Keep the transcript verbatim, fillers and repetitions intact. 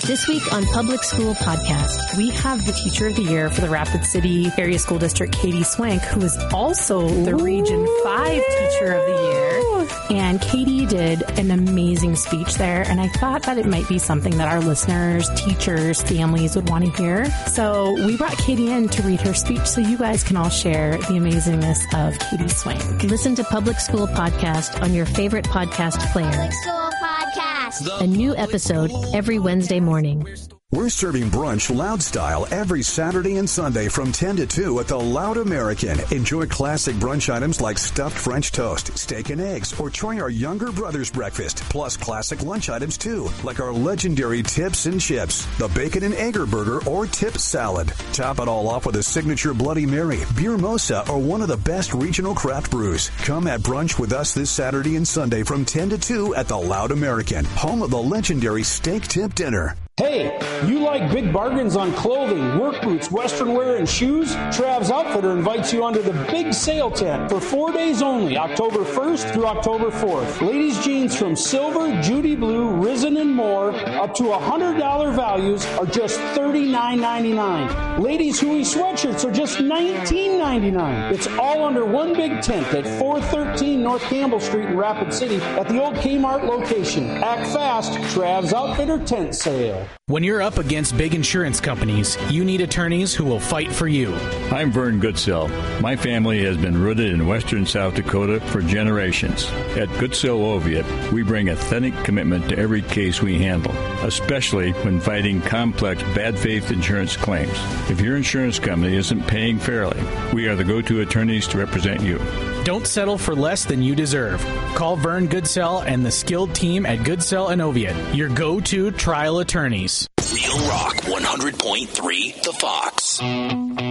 This week on Public School Podcast, we have the Teacher of the Year for the Rapid City Area School District, Katie Swank, who is also the Region five Teacher of the Year. And Katie did an amazing speech there, and I thought that it might be something that our listeners, teachers, families would want to hear. So we brought Katie in to read her speech so you guys can all share the amazingness of Katie Swank. Listen to Public School Podcast on your favorite podcast player. Public School Podcast. A new episode every Wednesday morning. We're serving brunch loud style every Saturday and Sunday from ten to two at the Loud American. Enjoy classic brunch items like stuffed French toast, steak and eggs, or try our younger brother's breakfast, plus classic lunch items too, like our legendary tips and chips, the bacon and egger burger or tip salad. Top it all off with a signature Bloody Mary, beer mosa, or one of the best regional craft brews. Come at brunch with us this Saturday and Sunday from ten to two at the Loud American, home of the legendary steak tip dinner. Hey, you like big bargains on clothing, work boots, western wear, and shoes? Trav's Outfitter invites you under the big sale tent for four days only, October first through October fourth. Ladies' jeans from Silver, Judy Blue, Risen, and more, up to one hundred dollars values are just thirty-nine ninety-nine. Ladies' Huey sweatshirts are just nineteen ninety-nine. It's all under one big tent at four thirteen North Campbell Street in Rapid City at the old Kmart location. Act fast, Trav's Outfitter tent sale. When you're up against big insurance companies, you need attorneys who will fight for you. I'm Vern Goodsell. My family has been rooted in western South Dakota for generations. At Goodsell Oviatt, we bring authentic commitment to every case we handle, especially when fighting complex bad faith insurance claims. If your insurance company isn't paying fairly, we are the go-to attorneys to represent you. Don't settle for less than you deserve. Call Vern Goodsell and the skilled team at Goodsell and Oviatt, your go-to trial attorneys. Real Rock one hundred point three, The Fox.